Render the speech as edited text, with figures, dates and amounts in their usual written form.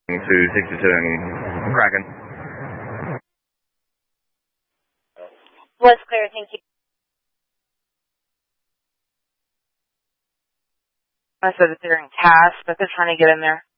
to 62 and Kraken. Was clear, thank you. I said that they're in CAS, but they're trying to get in there.